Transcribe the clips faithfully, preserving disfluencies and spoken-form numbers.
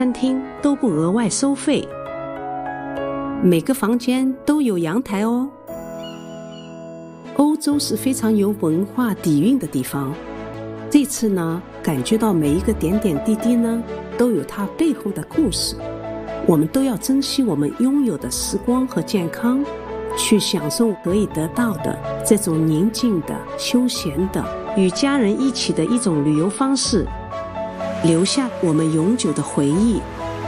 餐厅都不额外收费，每个房间都有阳台哦。欧洲是非常有文化底蕴的地方，这次呢，感觉到每一个点点滴滴呢，都有它背后的故事。我们都要珍惜我们拥有的时光和健康，去享受可以得到的这种宁静的、休闲的、与家人一起的一种旅游方式，留下我们永久的回忆。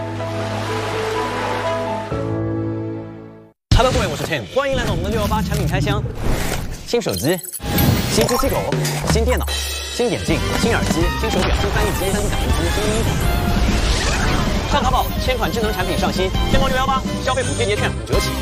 Hello， 各位，我是 Tim， 欢迎来到我们的六一八产品开箱。新手机、新机器狗、新电脑、新眼镜、新耳机、新手表、新翻译机、三 D 打印机、新衣服。上淘宝，千款智能产品上新，天猫六一八消费补贴节券五折起。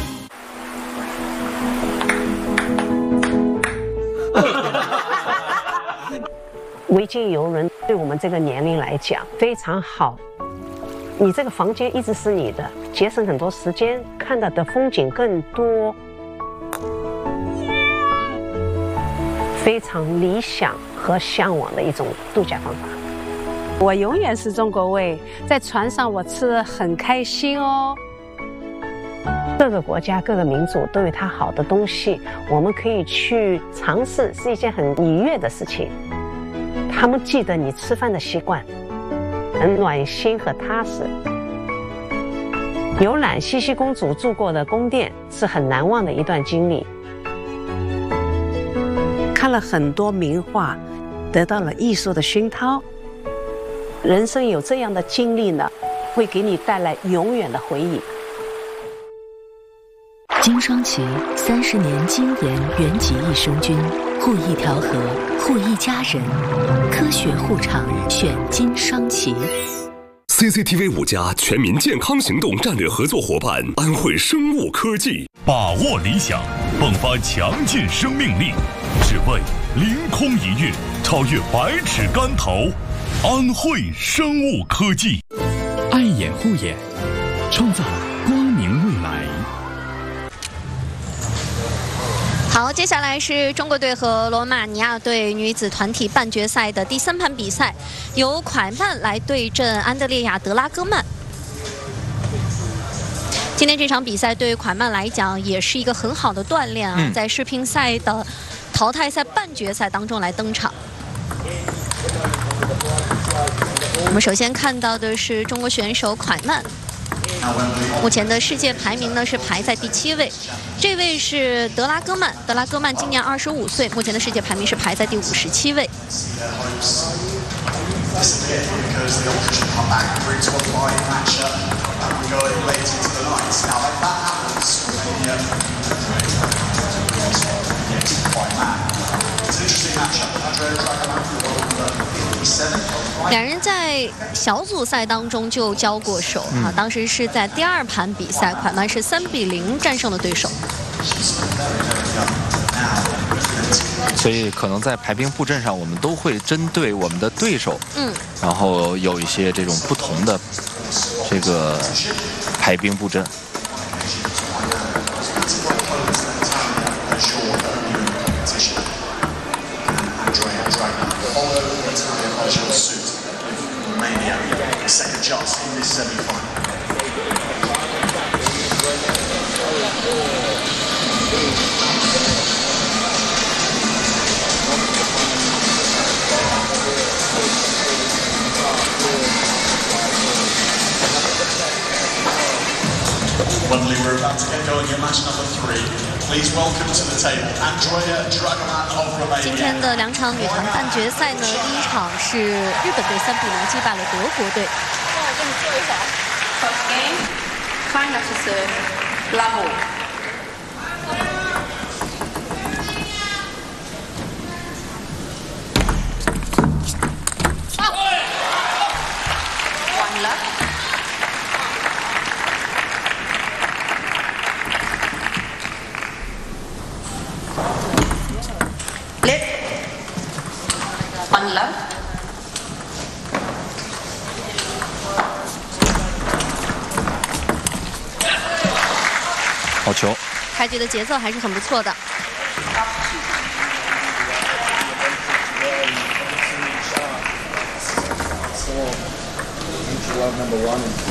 维京游轮对我们这个年龄来讲非常好，你这个房间一直是你的，节省很多时间，看到的风景更多，非常理想和向往的一种度假方法。我永远是中国胃，在船上我吃得很开心哦。各个国家各个民族都有它好的东西，我们可以去尝试，是一件很愉悦的事情。他们记得你吃饭的习惯，很暖心和踏实。游览茜茜公主住过的宫殿是很难忘的一段经历。看了很多名画，得到了艺术的熏陶。人生有这样的经历呢，会给你带来永远的回忆。 金双奇三十年精研原籍益生菌，护一条河，护一家人，科学护肠，选金双奇。 C C T V 五加全民健康行动战略合作伙伴安慧生物科技， 把握理想，迸发强劲生命力，只为凌空一跃，超越百尺竿头。安慧生物科技， 爱眼护眼，创造光明未来。 好，接下来是中国队和罗马尼亚队女子团体半决赛的第三盘比赛，由蒯曼来对阵安德烈亚·德拉戈曼。今天这场比赛对蒯曼来讲也是一个很好的锻炼啊，嗯、在世乒赛的淘汰赛半决赛当中来登场。我们首先看到的是中国选手蒯曼。目前的世界排名呢是排在第七位，这位是德拉戈曼，德拉戈曼今年二十五岁，目前的世界排名是排在第五十七位。两人在小组赛当中就交过手啊，嗯、当时是在第二盘比赛，蒯曼是三比零战胜了对手。 所以可能在排兵布阵上，我们都会针对我们的对手，嗯，然后有一些这种不同的这个排兵布阵。Second chance in this semi-final. Wonderfully, we're about to get going in match number three. Please welcome to the table Andrea Dragoman of Romania. 今天的两场女团半决赛呢，第一场是日本队三比零击败了德国队。 那我跟你做一首 First game, try not to serve, love all. One love. Lip. One love. 好球！ 开局的节奏还是很不错的。